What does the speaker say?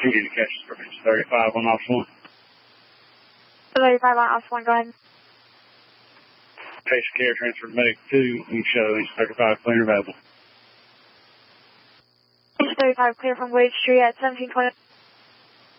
Communications for 35 on Office 1. 35 on Office 1, go ahead. Patient care transfer to Medic 2. You show Inspector 5 clear and available. Inch 35 clear from Wade Street at 1720.